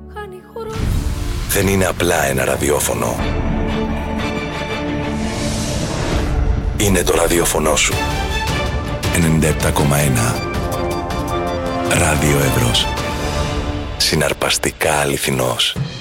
Δεν είναι απλά ένα ραδιόφωνο. Είναι το ραδιόφωνο σου. 97,1 Ράδιο Εύρος. Συναρπαστικά αληθινός.